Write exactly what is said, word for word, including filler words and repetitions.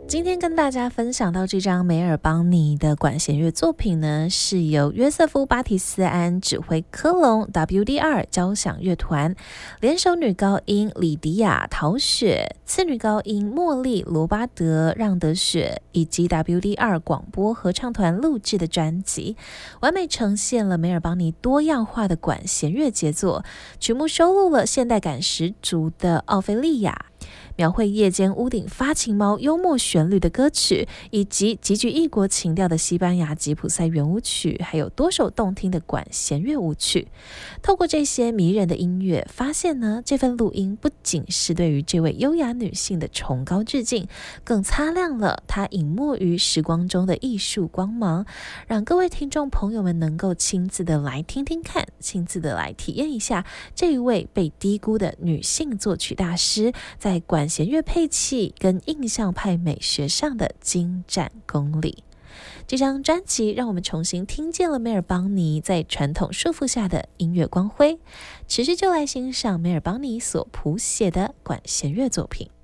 今天跟大家分享到这张梅尔邦尼的管弦乐作品呢，是由约瑟夫·巴提斯安指挥科隆 W D R 交响乐团，联手女高音李迪亚·陶雪、次女高音茉莉·罗巴德·让德雪以及 W D R 广播合唱团录制的专辑，完美呈现了梅尔邦尼多样化的管弦乐杰作。曲目收录了现代感十足的《奥菲利亚》，描绘夜间屋顶发情猫幽默旋律的歌曲，以及极具异国情调的西班牙吉普赛圆舞曲，还有多首动听的管弦乐舞曲。透过这些迷人的音乐，发现呢，这份录音不仅是对于这位优雅女性的崇高致敬，更擦亮了她隐没于时光中的艺术光芒，让各位听众朋友们能够亲自的来听听看，亲自的来体验一下这一位被低估的女性作曲大师在管弦乐配器跟印象派美学上的精湛功力。这张专辑让我们重新听见了梅尔邦尼在传统束缚下的音乐光辉，持续就来欣赏梅尔邦尼所谱写的管弦乐作品。